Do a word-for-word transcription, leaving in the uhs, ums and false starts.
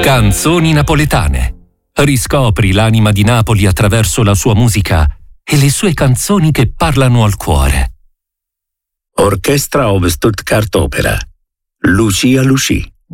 Canzoni napoletane. Riscopri l'anima di Napoli attraverso la sua musica e le sue canzoni che parlano al cuore. Orchestra of Stuttgart Opera. Lucia Lucie.